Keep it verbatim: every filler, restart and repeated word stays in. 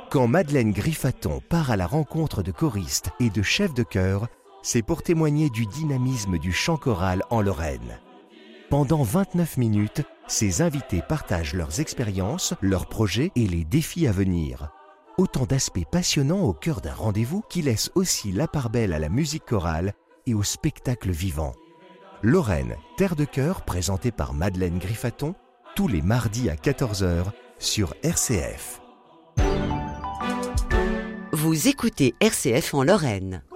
Quand Madeleine Griffaton part à la rencontre de choristes et de chefs de chœur, c'est pour témoigner du dynamisme du chant choral en Lorraine. Pendant vingt-neuf minutes, ses invités partagent leurs expériences, leurs projets et les défis à venir. Autant d'aspects passionnants au cœur d'un rendez-vous qui laisse aussi la part belle à la musique chorale et au spectacle vivant. Lorraine, terre de chœur, présentée par Madeleine Griffaton, tous les mardis à quatorze heures sur R C F. Vous écoutez R C F en Lorraine.